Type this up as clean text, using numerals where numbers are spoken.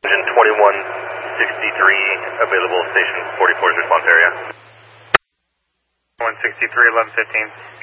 Engine 2163, available station 44's response area. 163, 1115.